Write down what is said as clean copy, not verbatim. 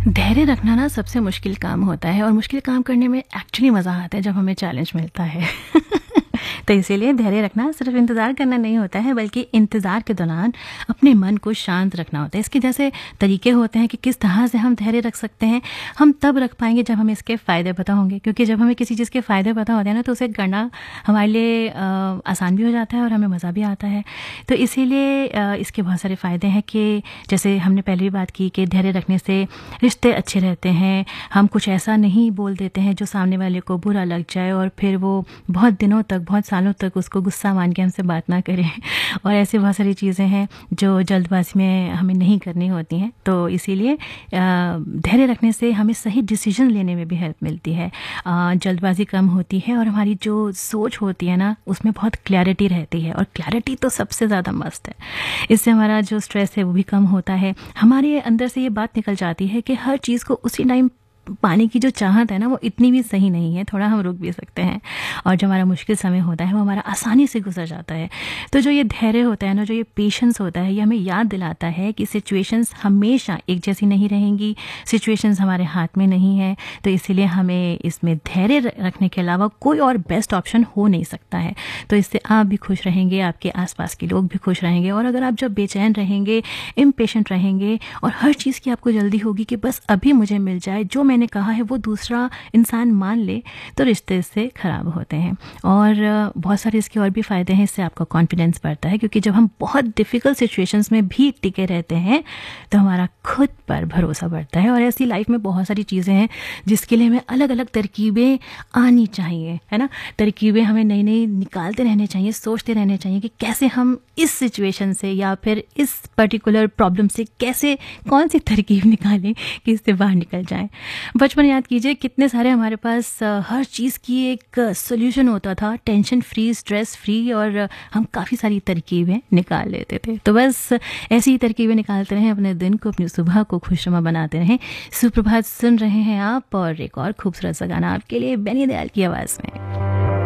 धैर्य रखना ना सबसे मुश्किल काम होता है, और मुश्किल काम करने में एक्चुअली मज़ा आता है जब हमें चैलेंज मिलता है। तो इसीलिए धैर्य रखना सिर्फ इंतज़ार करना नहीं होता है, बल्कि इंतज़ार के दौरान अपने मन को शांत रखना होता है। इसके जैसे तरीके होते हैं कि किस तरह से हम धैर्य रख सकते हैं। हम तब रख पाएंगे जब हमें इसके फ़ायदे पता होंगे, क्योंकि जब हमें किसी चीज़ के फ़ायदे पता होते हैं ना, तो उसे करना हमारे लिए आसान भी हो जाता है और हमें मज़ा भी आता है। तो इसीलिए इसके बहुत सारे फ़ायदे हैं कि जैसे हमने पहले भी बात की कि धैर्य रखने से रिश्ते अच्छे रहते हैं। हम कुछ ऐसा नहीं बोल देते हैं जो सामने वाले को बुरा लग जाए और फिर वो बहुत दिनों तक, बहुत सालों तक उसको गुस्सा मान के हमसे बात ना करें। और ऐसी बहुत सारी चीज़ें हैं जो जल्दबाजी में हमें नहीं करनी होती हैं। तो इसीलिए धैर्य रखने से हमें सही डिसीजन लेने में भी हेल्प मिलती है। जल्दबाजी कम होती है और हमारी जो सोच होती है ना, उसमें बहुत क्लैरिटी रहती है, और क्लैरिटी तो सबसे ज़्यादा मस्त है। इससे हमारा जो स्ट्रेस है वो भी कम होता है। हमारे अंदर से ये बात निकल जाती है कि हर चीज़ को उसी टाइम पाने की जो चाहत है ना, वो इतनी भी सही नहीं है, थोड़ा हम रुक भी सकते हैं। और जो हमारा मुश्किल समय होता है वो हमारा आसानी से गुजर जाता है। तो जो ये धैर्य होता है ना, जो ये पेशेंस होता है, ये हमें याद दिलाता है कि सिचुएशंस हमेशा एक जैसी नहीं रहेंगी, सिचुएशंस हमारे हाथ में नहीं है। तो इसीलिए हमें इसमें धैर्य रखने के अलावा कोई और बेस्ट ऑप्शन हो नहीं सकता है। तो इससे आप भी खुश रहेंगे, आपके आसपास के लोग भी खुश रहेंगे। और अगर आप जब बेचैन रहेंगे, इम्पेशेंट रहेंगे और हर चीज़ की आपको जल्दी होगी कि बस अभी मुझे मिल जाए, जो मैंने कहा है वो दूसरा इंसान मान ले, तो रिश्ते इससे ख़राब होते हैं। और बहुत सारे इसके और भी फ़ायदे हैं। इससे आपका कॉन्फिडेंस बढ़ता है, क्योंकि जब हम बहुत डिफ़िकल्ट सिचुएशंस में भी टिके रहते हैं तो हमारा खुद पर भरोसा बढ़ता है। और ऐसी लाइफ में बहुत सारी चीज़ें हैं जिसके लिए हमें अलग अलग तरकीबें आनी चाहिए, है ना। तरकीबें हमें नई नई निकालते रहने चाहिए, सोचते रहने चाहिए कि कैसे हम इस सिचुएशन से या फिर इस पर्टिकुलर प्रॉब्लम से कैसे, कौन सी तरकीब निकालें कि इससे बाहर निकल जाएं। बचपन याद कीजिए, कितने सारे हमारे पास हर चीज़ की एक सोल्यूशन होता था, टेंशन फ्री, स्ट्रेस फ्री, और हम काफ़ी सारी तरकीबें निकाल लेते थे। तो बस ऐसी ही तरकीबें निकालते रहें, अपने दिन को, अपनी सुबह को खुशनुमा बनाते रहें। सुप्रभात सुन रहे हैं आप, और एक और खूबसूरत सा गाना आपके लिए बेनी दयाल की आवाज़ में।